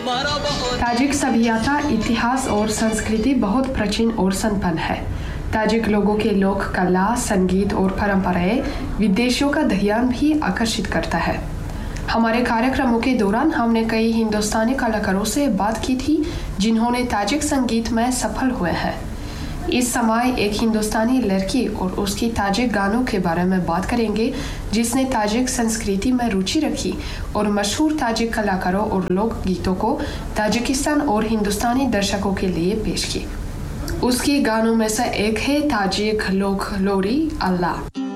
Tajik सभ्यता, इतिहास और संस्कृति बहुत प्राचीन और संपन्न है। ताजिक लोगों के लोक कला, संगीत और परंपराएं विदेशियों का ध्यान भी आकर्षित करता है। हमारे कार्यक्रमों के दौरान हमने कई हिंदुस्तानी कलाकारों से बात की थी जिन्होंने ताजिक संगीत में सफल हुए हैं। इस समय एक हिंदुस्तानी लड़की और उसकी ताजिक गानों के बारे में बात करेंगे जिसने ताजिक संस्कृति में रुचि रखी और मशहूर ताजिक कलाकारों और लोकगीतों को ताजिकिस्तान और हिंदुस्तानी दर्शकों के लिए पेश की। उसकी गानों में से एक है ताजिक लोक लोरी अल्लाह।